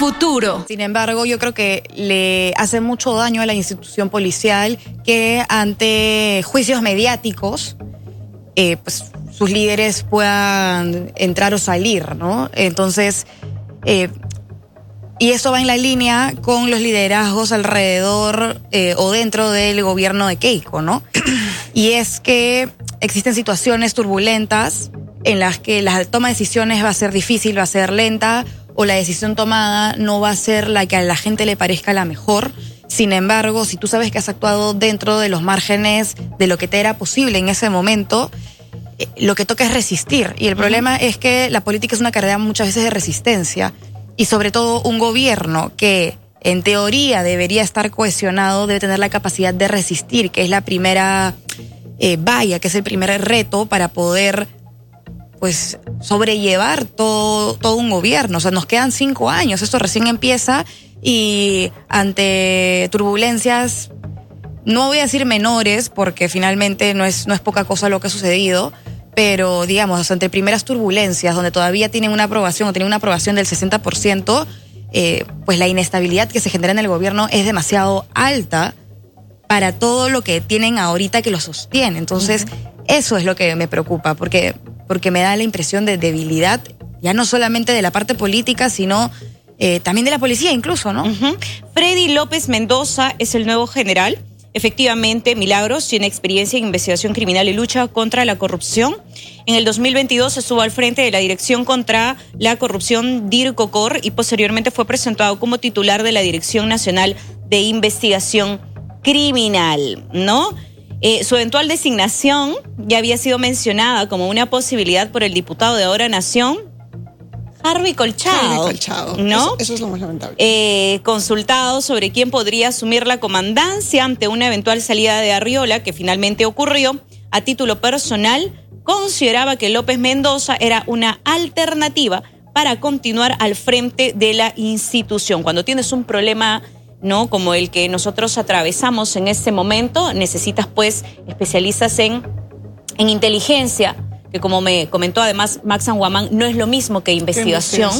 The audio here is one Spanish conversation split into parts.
Futuro. Sin embargo, yo creo que le hace mucho daño a la institución policial que ante juicios mediáticos, pues sus líderes puedan entrar o salir, ¿no? Entonces, y eso va en la línea con los liderazgos alrededor o dentro del gobierno de Keiko, ¿no? Y es que existen situaciones turbulentas en las que la toma de decisiones va a ser difícil, va a ser lenta, o la decisión tomada no va a ser la que a la gente le parezca la mejor. Sin embargo, si tú sabes que has actuado dentro de los márgenes de lo que te era posible en ese momento, lo que toca es resistir. Y el problema es que la política es una carrera muchas veces de resistencia. Y sobre todo un gobierno que en teoría debería estar cohesionado debe tener la capacidad de resistir, que es la primera valla, que es el primer reto para poder pues sobrellevar todo un gobierno. O sea, nos quedan 5 años, esto recién empieza y ante turbulencias, no voy a decir menores, porque finalmente no es poca cosa lo que ha sucedido, pero digamos, ante primeras turbulencias donde todavía tienen una aprobación o tienen una aprobación del 60%, pues la inestabilidad que se genera en el gobierno es demasiado alta para todo lo que tienen ahorita que lo sostiene. Entonces, eso es lo que me preocupa, porque me da la impresión de debilidad, ya no solamente de la parte política, sino también de la policía incluso, ¿no? Freddy López Mendoza es el nuevo general. Efectivamente, Milagros tiene experiencia en investigación criminal y lucha contra la corrupción. En el 2022 estuvo al frente de la Dirección contra la Corrupción DIRCOCOR y posteriormente fue presentado como titular de la Dirección Nacional de Investigación Criminal, ¿no? Su eventual designación ya había sido mencionada como una posibilidad por el diputado de Ahora Nación, Harvey Colchado, ¿no? Eso es lo más lamentable. Consultado sobre quién podría asumir la comandancia ante una eventual salida de Arriola, que finalmente ocurrió, a título personal, consideraba que López Mendoza era una alternativa para continuar al frente de la institución. Cuando tienes un problema, ¿no?, como el que nosotros atravesamos en este momento, necesitas pues especialistas en inteligencia, que como me comentó además Max San Guamán, no es lo mismo que investigación.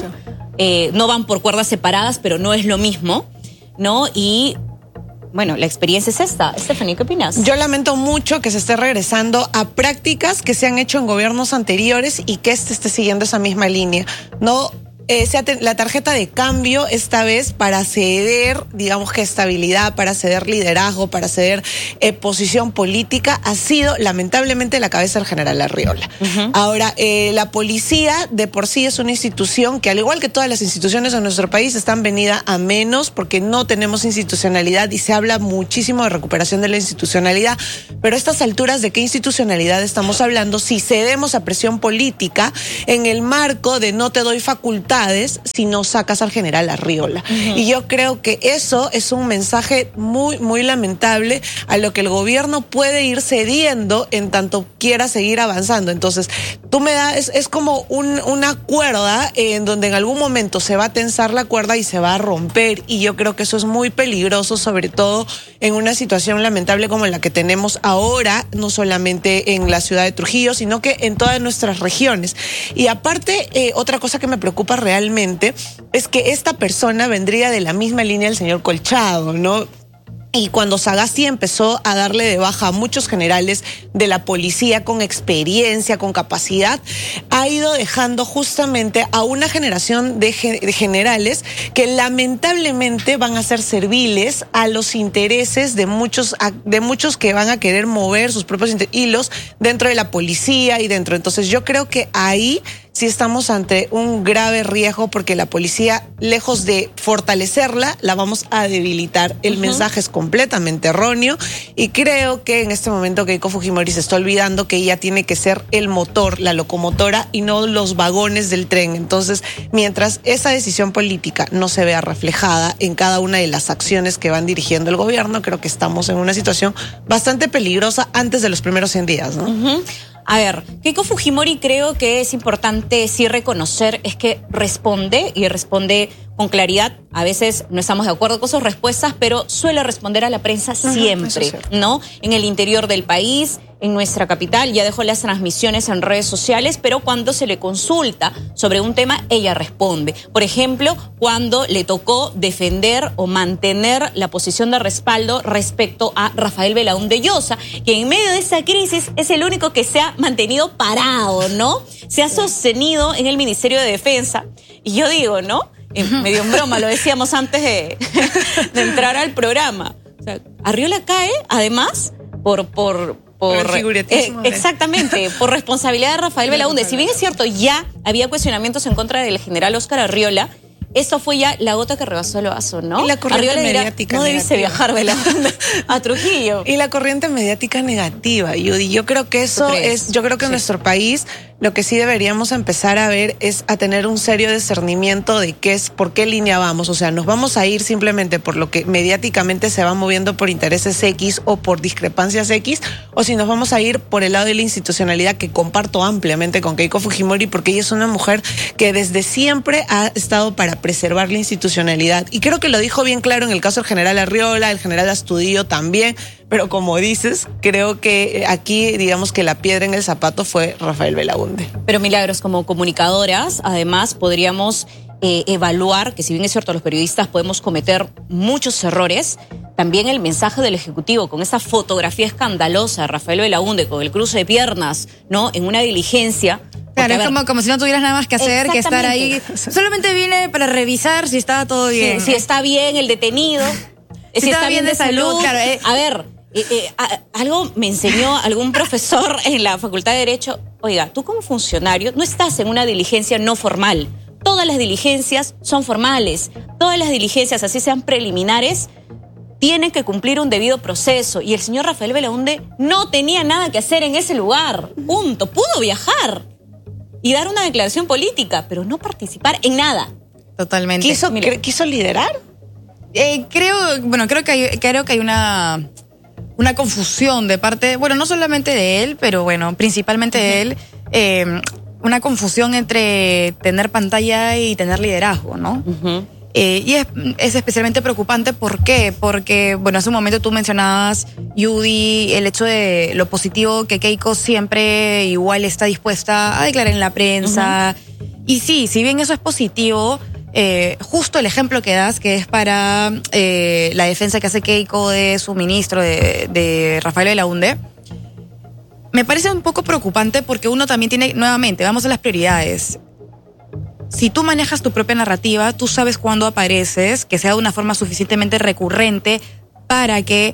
No van por cuerdas separadas, pero no es lo mismo, ¿no? Y bueno, la experiencia es esta. Stephanie, ¿qué opinas? Yo lamento mucho que se esté regresando a prácticas que se han hecho en gobiernos anteriores y que esté siguiendo esa misma línea. No sea la tarjeta de cambio esta vez para ceder, digamos que estabilidad, para ceder liderazgo, para ceder posición política, ha sido lamentablemente la cabeza del general Arriola. Ahora, la policía de por sí es una institución que, al igual que todas las instituciones en nuestro país, están venida a menos porque no tenemos institucionalidad y se habla muchísimo de recuperación de la institucionalidad, pero a estas alturas, ¿de qué institucionalidad estamos hablando si cedemos a presión política en el marco de no te doy facultades si no sacas al general Arriola? Y yo creo que eso es un mensaje muy, muy lamentable a lo que el gobierno puede ir cediendo en tanto quiera seguir avanzando. Entonces, tú me das, es como una cuerda en donde en algún momento se va a tensar la cuerda y se va a romper. Y yo creo que eso es muy peligroso, sobre todo en una situación lamentable como la que tenemos ahora, no solamente en la ciudad de Trujillo, sino que en todas nuestras regiones. Y aparte, otra cosa que me preocupa realmente es que esta persona vendría de la misma línea del señor Colchado, ¿no? Y cuando Sagasti empezó a darle de baja a muchos generales de la policía con experiencia, con capacidad, ha ido dejando justamente a una generación de generales que lamentablemente van a ser serviles a los intereses de muchos que van a querer mover sus propios hilos dentro de la policía y dentro. Entonces yo creo que ahí sí estamos ante un grave riesgo porque la policía, lejos de fortalecerla, la vamos a debilitar. El mensaje es completamente erróneo y creo que en este momento Keiko Fujimori se está olvidando que ella tiene que ser el motor, la locomotora y no los vagones del tren. Entonces, mientras esa decisión política no se vea reflejada en cada una de las acciones que van dirigiendo el gobierno, creo que estamos en una situación bastante peligrosa antes de los primeros 100 días, ¿no? A ver, Keiko Fujimori creo que es importante sí reconocer es que responde y responde con claridad. A veces no estamos de acuerdo con sus respuestas, pero suele responder a la prensa siempre, ¿no? En el interior del país, en nuestra capital, ya dejó las transmisiones en redes sociales, pero cuando se le consulta sobre un tema, ella responde. Por ejemplo, cuando le tocó defender o mantener la posición de respaldo respecto a Rafael Belaúnde Llosa, que en medio de esa crisis es el único que se ha mantenido parado, ¿no? Se ha sostenido en el Ministerio de Defensa. Y yo digo, ¿no? Medio en broma, lo decíamos antes de entrar al programa. O sea, Arriola cae, además, por el figuratismo exactamente, por responsabilidad de Rafael Belaúnde. Si bien es cierto, ya había cuestionamientos en contra del general Óscar Arriola, esto fue ya la gota que rebasó el vaso, ¿no? Y la corriente Arriola dirá, mediática no debiste viajar Belaúnde a Trujillo. Y la corriente mediática negativa, Judy. Yo creo que eso es, yo creo que en nuestro país lo que sí deberíamos empezar a ver es a tener un serio discernimiento de qué es, por qué línea vamos. O sea, nos vamos a ir simplemente por lo que mediáticamente se va moviendo por intereses X o por discrepancias X, o si nos vamos a ir por el lado de la institucionalidad, que comparto ampliamente con Keiko Fujimori, porque ella es una mujer que desde siempre ha estado para preservar la institucionalidad. Y creo que lo dijo bien claro en el caso del general Arriola, el general Astudillo también. Pero como dices, creo que aquí, digamos que la piedra en el zapato fue Rafael Belaúnde. Pero Milagros, como comunicadoras, además podríamos evaluar que si bien es cierto, los periodistas podemos cometer muchos errores, también el mensaje del Ejecutivo con esa fotografía escandalosa de Rafael Belaúnde con el cruce de piernas, ¿no? En una diligencia. Claro, es como si no tuvieras nada más que hacer que estar ahí. Solamente vine para revisar si estaba todo bien. Si está bien el detenido, si está bien de salud. Claro, A ver, algo me enseñó algún profesor en la Facultad de Derecho. Oiga, tú como funcionario no estás en una diligencia no formal. Todas las diligencias son formales. Todas las diligencias, así sean preliminares, tienen que cumplir un debido proceso. Y el señor Rafael Belaúnde no tenía nada que hacer en ese lugar. Punto. Pudo viajar y dar una declaración política, pero no participar en nada. Totalmente. ¿Quiso liderar? Creo que hay una confusión de parte, bueno, no solamente de él, pero bueno, principalmente de él, una confusión entre tener pantalla y tener liderazgo, ¿no? Y es especialmente preocupante, ¿por qué? Porque, bueno, hace un momento tú mencionabas, Judy, el hecho de lo positivo que Keiko siempre igual está dispuesta a declarar en la prensa. Y sí, si bien eso es positivo, justo el ejemplo que das, que es para la defensa que hace Keiko de su ministro, de Rafael Belaúnde, me parece un poco preocupante porque uno también tiene, nuevamente, vamos a las prioridades. Si tú manejas tu propia narrativa, tú sabes cuándo apareces, que sea de una forma suficientemente recurrente para que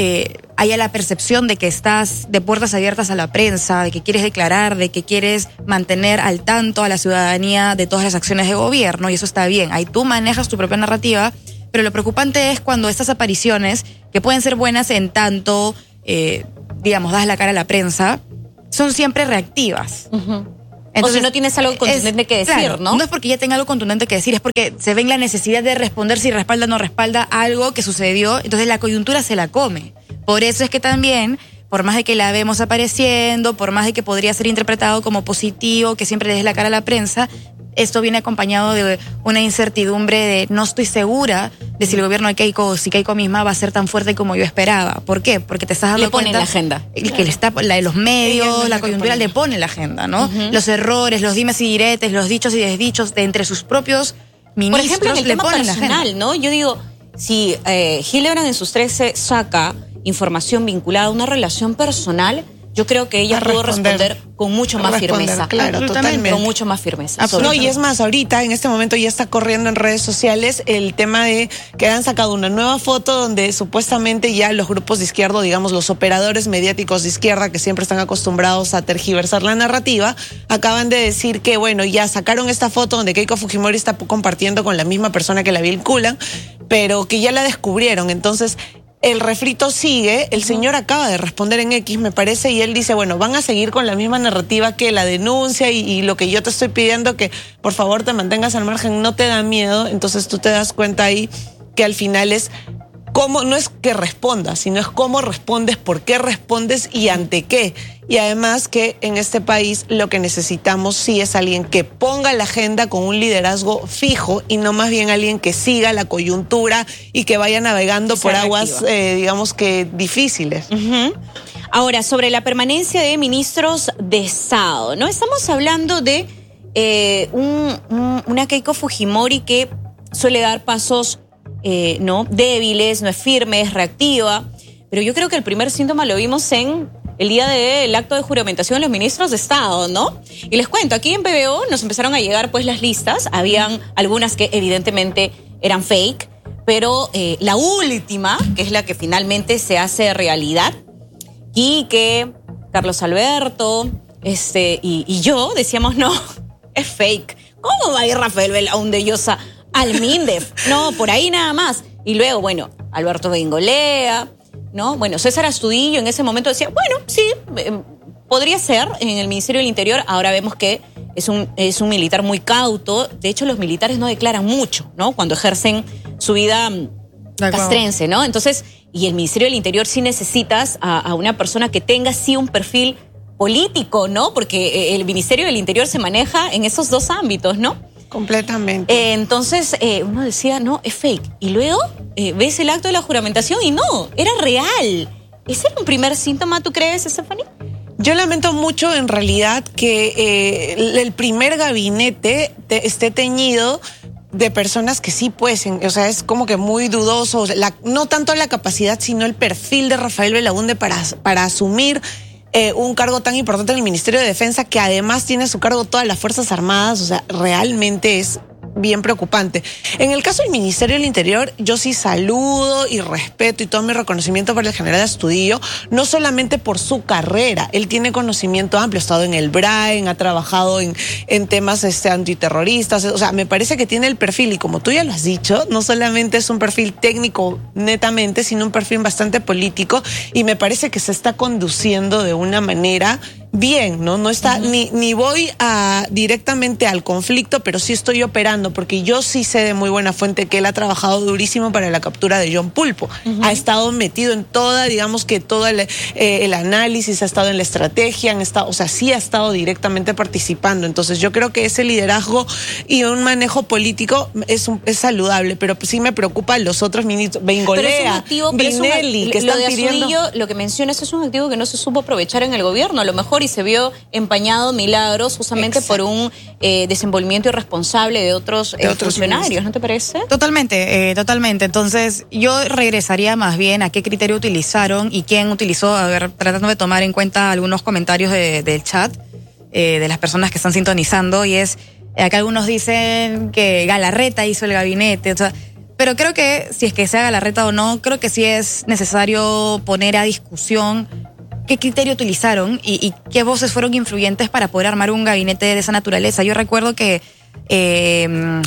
haya la percepción de que estás de puertas abiertas a la prensa, de que quieres declarar, de que quieres mantener al tanto a la ciudadanía de todas las acciones de gobierno, y eso está bien. Ahí tú manejas tu propia narrativa, pero lo preocupante es cuando estas apariciones, que pueden ser buenas en tanto, digamos, das la cara a la prensa, son siempre reactivas. Entonces, o si no tienes algo contundente que decir, claro, ¿no? No es porque ya tenga algo contundente que decir, es porque se ven la necesidad de responder si respalda o no respalda algo que sucedió, entonces la coyuntura se la come. Por eso es que también, por más de que la vemos apareciendo, por más de que podría ser interpretado como positivo, que siempre le des la cara a la prensa, esto viene acompañado de una incertidumbre de no estoy segura de si el gobierno de Keiko o si Keiko misma va a ser tan fuerte como yo esperaba. ¿Por qué? Porque te estás dando cuenta... Le ponen la agenda. Que le está, la de los medios, la coyuntura le pone la agenda, ¿no? Los errores, los dimes y diretes, los dichos y desdichos de entre sus propios ministros. Por ejemplo, en el le tema ponen la personal, agenda, ¿no? Yo digo, si Hildebrand en sus 13 saca información vinculada a una relación personal, yo creo que ella pudo responder con mucho más firmeza. Claro, totalmente. Con mucho más firmeza. No, y es más, ahorita, en este momento ya está corriendo en redes sociales el tema de que han sacado una nueva foto donde supuestamente ya los grupos de izquierda, digamos, los operadores mediáticos de izquierda que siempre están acostumbrados a tergiversar la narrativa, acaban de decir que, bueno, ya sacaron esta foto donde Keiko Fujimori está compartiendo con la misma persona que la vinculan, pero que ya la descubrieron. Entonces, el refrito sigue, el señor acaba de responder en X, me parece, y él dice, bueno, van a seguir con la misma narrativa que la denuncia y lo que yo te estoy pidiendo, que por favor te mantengas al margen, no te da miedo. Entonces tú te das cuenta ahí que al final es cómo, no es que respondas, sino es cómo respondes, por qué respondes y ante qué. Y además que en este país lo que necesitamos sí es alguien que ponga la agenda con un liderazgo fijo y no más bien alguien que siga la coyuntura y que vaya navegando por aguas, digamos que difíciles. Ahora, sobre la permanencia de ministros de Estado, ¿no? Estamos hablando de una Keiko Fujimori que suele dar pasos no débiles, no es firme, es reactiva. Pero yo creo que el primer síntoma lo vimos en el día del acto de juramentación de los ministros de Estado, ¿no? Y les cuento, aquí en PBO nos empezaron a llegar pues las listas. Habían algunas que evidentemente eran fake, pero la última, que es la que finalmente se hace realidad, Quique, Carlos Alberto, y yo decíamos, no, es fake. ¿Cómo va a ir Rafael Belaúnde Llosa al MINDEF? No, por ahí nada más. Y luego, bueno, Alberto Bengolea, ¿no? Bueno, César Astudillo en ese momento decía, bueno, sí, podría ser en el Ministerio del Interior. Ahora vemos que es un militar muy cauto. De hecho, los militares no declaran mucho, ¿no? Cuando ejercen su vida castrense, ¿no? Entonces, y el Ministerio del Interior sí necesitas a una persona que tenga sí un perfil político, ¿no? Porque el Ministerio del Interior se maneja en esos dos ámbitos, ¿no? Completamente. Entonces, uno decía, no, es fake. Y luego ves el acto de la juramentación y no, era real. ¿Ese era un primer síntoma, tú crees, Stephanie? Yo lamento mucho, en realidad, que el primer gabinete esté teñido de personas que sí pueden, o sea, es como que muy dudoso, no tanto la capacidad, sino el perfil de Rafael Belaúnde para asumir un cargo tan importante en el Ministerio de Defensa, que además tiene a su cargo todas las Fuerzas Armadas. O sea, realmente es bien preocupante. En el caso del Ministerio del Interior, yo sí saludo y respeto y todo mi reconocimiento para el general Astudillo, no solamente por su carrera. Él tiene conocimiento amplio, ha estado en el BRAEN, ha trabajado en temas antiterroristas. O sea, me parece que tiene el perfil, y como tú ya lo has dicho, no solamente es un perfil técnico netamente, sino un perfil bastante político, y me parece que se está conduciendo de una manera bien, ¿no? No está, ni voy directamente al conflicto, pero sí estoy operando, porque yo sí sé de muy buena fuente que él ha trabajado durísimo para la captura de John Pulpo. Ha estado metido en toda, digamos que todo el análisis, ha estado en la estrategia, o sea, sí ha estado directamente participando. Entonces yo creo que ese liderazgo y un manejo político es saludable, pero sí me preocupan los otros ministros, Bengolea, Vinelli, que están pidiendo. Lo que mencionas es un activo que no se supo aprovechar en el gobierno, a lo mejor, y se vio empañado milagros justamente por un desenvolvimiento irresponsable de otros funcionarios, ¿no te parece? Totalmente, totalmente. Entonces, yo regresaría más bien a qué criterio utilizaron y quién utilizó, a ver, tratando de tomar en cuenta algunos comentarios del chat, de las personas que están sintonizando, y es, acá algunos dicen que Galarreta hizo el gabinete, o sea, pero creo que, si es que sea Galarreta o no, creo que sí es necesario poner a discusión qué criterio utilizaron y qué voces fueron influyentes para poder armar un gabinete de esa naturaleza. Yo recuerdo que en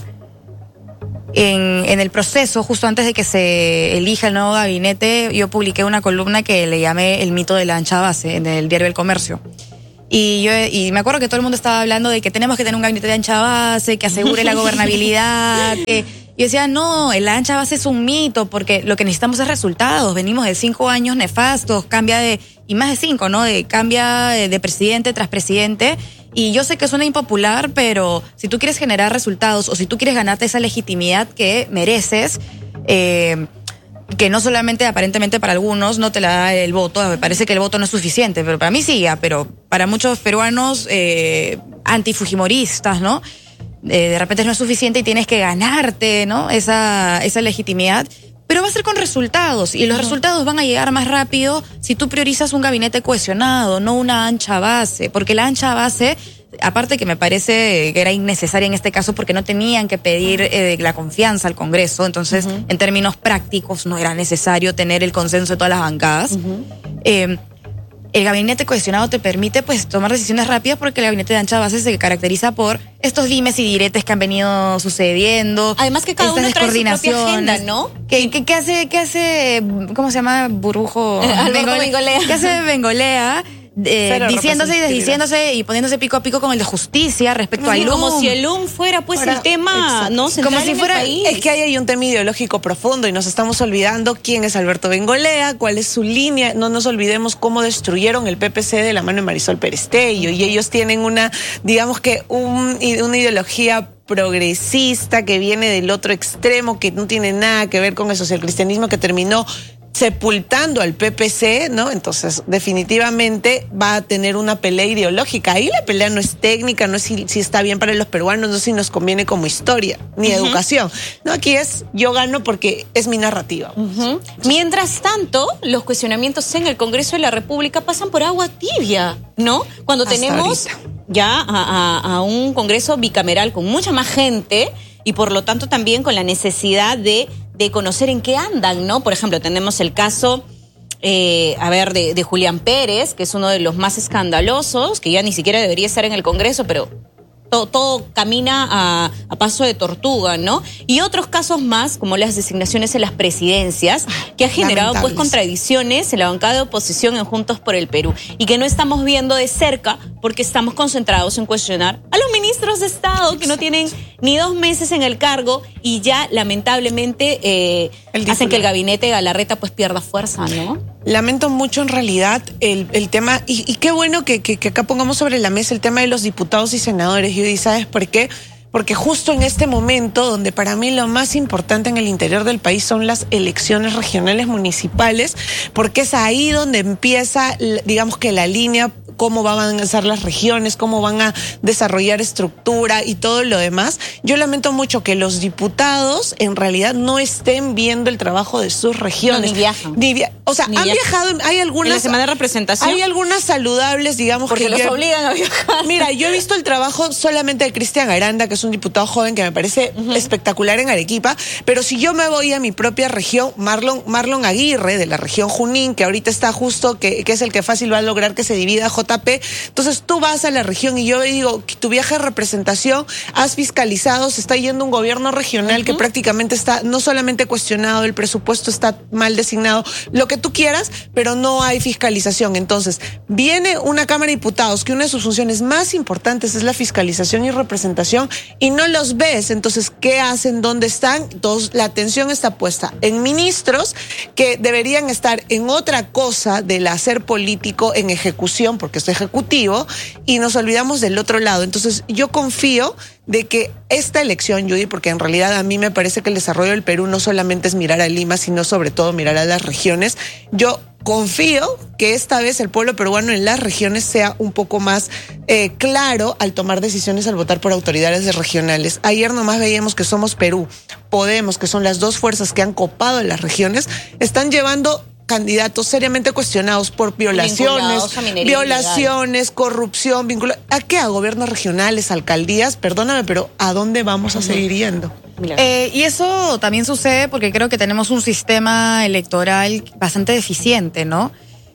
el proceso, justo antes de que se elija el nuevo gabinete, yo publiqué una columna que le llamé El mito de la ancha base en el diario El Comercio. Y me acuerdo que todo el mundo estaba hablando de que tenemos que tener un gabinete de ancha base, que asegure la gobernabilidad. Y decía, no, la ancha base es un mito, porque lo que necesitamos es resultados. Venimos de 5 años nefastos, y más de 5, ¿no? Cambia de presidente tras presidente. Y yo sé que suena impopular, pero si tú quieres generar resultados o si tú quieres ganarte esa legitimidad que mereces, que no solamente aparentemente para algunos no te la da el voto, me parece que el voto no es suficiente, pero para mí sí, ya, pero para muchos peruanos antifujimoristas, ¿no? De repente no es suficiente y tienes que ganarte, ¿no? Esa legitimidad. Pero va a ser con resultados, y los resultados van a llegar más rápido si tú priorizas un gabinete cohesionado, no una ancha base, porque la ancha base, aparte que me parece que era innecesaria en este caso porque no tenían que pedir la confianza al Congreso, entonces en términos prácticos no era necesario tener el consenso de todas las bancadas. El gabinete cohesionado te permite pues tomar decisiones rápidas, porque el gabinete de ancha base se caracteriza por estos dimes y diretes que han venido sucediendo. Además que cada uno trae su propia agenda, ¿no? ¿Qué hace, cómo se llama? Burbujo. Bengolea. ¿Qué hace Bengolea? Diciéndose y desdiciéndose y poniéndose pico a pico con el de justicia respecto a LUM. Como si el LUM fuera pues el tema, ¿no? Como si fuera. Es que ahí hay un tema ideológico profundo y nos estamos olvidando quién es Alberto Bengolea, cuál es su línea. No nos olvidemos cómo destruyeron el PPC de la mano de Marisol Perestello, y ellos tienen una ideología progresista que viene del otro extremo, que no tiene nada que ver con el socialcristianismo, que terminó sepultando al PPC, ¿no? Entonces, definitivamente va a tener una pelea ideológica. Ahí la pelea no es técnica, no es si está bien para los peruanos, no es si nos conviene como historia, ni educación. No, aquí es yo gano porque es mi narrativa. Mientras tanto, los cuestionamientos en el Congreso de la República pasan por agua tibia, ¿no? Cuando Hasta tenemos ahorita ya a un Congreso bicameral con mucha más gente y por lo tanto también con la necesidad de conocer en qué andan, ¿no? Por ejemplo, tenemos el caso, de Julián Pérez, que es uno de los más escandalosos, que ya ni siquiera debería estar en el Congreso, pero todo camina a paso de tortuga, ¿no? Y otros casos más, como las designaciones en las presidencias, que ha generado pues contradicciones en la bancada de oposición en Juntos por el Perú, y que no estamos viendo de cerca porque estamos concentrados en cuestionar a los ministros de Estado que no tienen ni 2 meses en el cargo y ya lamentablemente hacen que el gabinete Galarreta pues pierda fuerza, ¿no? Lamento mucho en realidad el tema, y qué bueno que acá pongamos sobre la mesa el tema de los diputados y senadores, Judy, ¿sabes por qué? Porque justo en este momento, donde para mí lo más importante en el interior del país son las elecciones regionales municipales, porque es ahí donde empieza, digamos que la línea, cómo van a avanzar las regiones, cómo van a desarrollar estructura y todo lo demás. Yo lamento mucho que los diputados en realidad no estén viendo el trabajo de sus regiones. No, ni viajan. Han viajado, hay algunas... En la semana de representación. Hay algunas saludables, digamos, porque los obligan a viajar. Mira, yo he visto el trabajo solamente de Cristian Aranda, que es un diputado joven que me parece espectacular en Arequipa, pero si yo me voy a mi propia región, Marlon Aguirre, de la región Junín, que ahorita está justo, que es el que fácil va a lograr que se divida JP, entonces tú vas a la región y yo digo, tu viaje de representación, has fiscalizado, se está yendo un gobierno regional que prácticamente está no solamente cuestionado, el presupuesto está mal designado, lo que tú quieras, pero no hay fiscalización. Entonces, viene una Cámara de Diputados que una de sus funciones más importantes es la fiscalización y representación y no los ves. Entonces, ¿qué hacen? ¿Dónde están? Entonces, la atención está puesta en ministros que deberían estar en otra cosa del hacer político, en ejecución, porque es ejecutivo, y nos olvidamos del otro lado. Entonces, yo confío de que esta elección, Judy, porque en realidad a mí me parece que el desarrollo del Perú no solamente es mirar a Lima, sino sobre todo mirar a las regiones. Yo confío que esta vez el pueblo peruano en las regiones sea un poco más claro al tomar decisiones al votar por autoridades regionales. Ayer nomás veíamos que Somos Perú, Podemos, que son las dos fuerzas que han copado en las regiones, están llevando candidatos seriamente cuestionados por violaciones, corrupción, ¿a qué? A gobiernos regionales, alcaldías, perdóname, pero ¿a dónde vamos a seguir yendo? Y eso también sucede porque creo que tenemos un sistema electoral bastante deficiente, ¿no?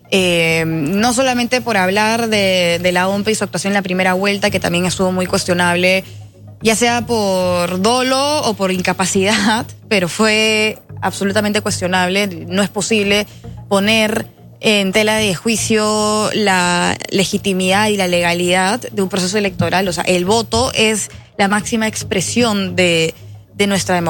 No solamente por hablar de la OMP y su actuación en la primera vuelta, que también estuvo muy cuestionable, ya sea por dolo o por incapacidad, pero fue absolutamente cuestionable. No es posible poner en tela de juicio la legitimidad y la legalidad de un proceso electoral. O sea, el voto es la máxima expresión de nuestra democracia.